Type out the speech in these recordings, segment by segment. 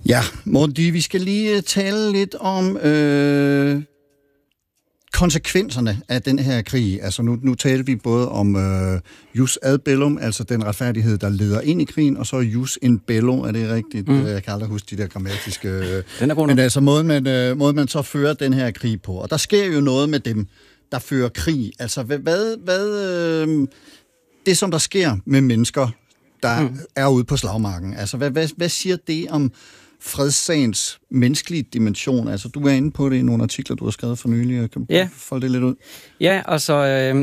Ja, Morten, vi skal lige tale lidt om konsekvenserne af den her krig. Altså nu taler vi både om jus ad bellum, altså den retfærdighed, der leder ind i krigen, og så jus in bello, er det rigtigt? Jeg kan aldrig huske de der grammatiske... Den er god nok. Men altså måden man så fører den her krig på. Og der sker jo noget med dem, der fører krig. Altså det, som der sker med mennesker, der er ude på slagmarken. Altså hvad siger det om fredssagens menneskelige dimension? Altså, du er inde på det i nogle artikler, du har skrevet for nylig. Kan du folde det lidt ud? Ja, altså...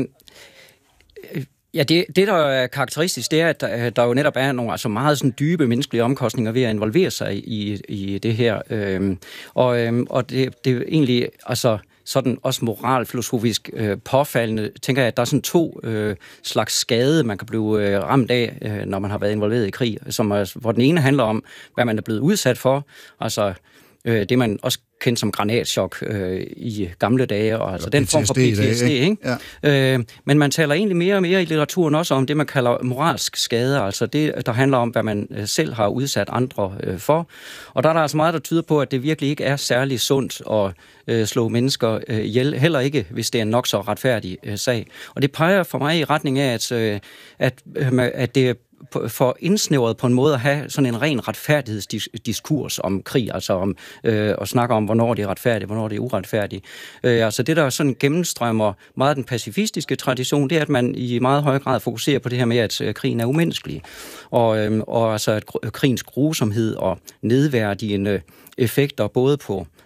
det der er karakteristisk, det er, at der jo netop er nogle altså meget sådan dybe menneskelige omkostninger ved at involvere sig i det her. Og det er egentlig altså sådan også moralfilosofisk påfaldende, tænker jeg, at der er sådan to slags skade, man kan blive ramt af, når man har været involveret i krig, hvor den ene handler om, hvad man er blevet udsat for, altså det man også kendt som granatchok i gamle dage, og altså den form for PTSD, ikke? Ja. Men man taler egentlig mere og mere i litteraturen også om det, man kalder moralsk skade, altså det, der handler om, hvad man selv har udsat andre for. Og der er altså meget, der tyder på, at det virkelig ikke er særlig sundt at slå mennesker ihjel, heller ikke, hvis det er en nok så retfærdig sag. Og det peger for mig i retning af, at det for indsnævret på en måde at have sådan en ren retfærdighedsdiskurs om krig, altså om at snakke om, hvornår det er retfærdigt, hvornår det er uretfærdigt. Altså det, der sådan gennemstrømmer meget den pacifistiske tradition, det er, at man i meget høj grad fokuserer på det her med, at krigen er umenneskelig. Og altså at krigens grusomhed og nedværdigende effekter både på